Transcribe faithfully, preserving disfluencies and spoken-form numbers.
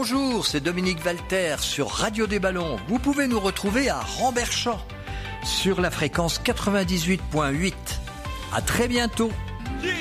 Bonjour, c'est Dominique Valter sur Radio des Ballons. Vous pouvez nous retrouver à Ramberchamps sur la fréquence quatre-vingt-dix-huit virgule huit. À très bientôt.